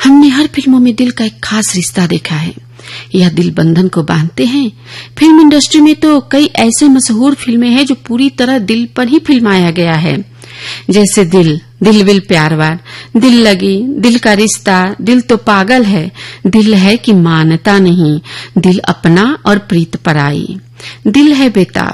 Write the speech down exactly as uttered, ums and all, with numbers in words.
हमने हर फिल्मों में दिल का एक खास रिश्ता देखा है। यह दिल बंधन को बांधते हैं। फिल्म इंडस्ट्री में तो कई ऐसे मशहूर फिल्में हैं जो पूरी तरह दिल पर ही फिल्माया गया है, जैसे दिल, दिल विल प्यारवार, दिल लगी, दिल का रिश्ता, दिल तो पागल है, दिल है कि मानता नहीं, दिल अपना और प्रीत पराई, दिल है बेताब।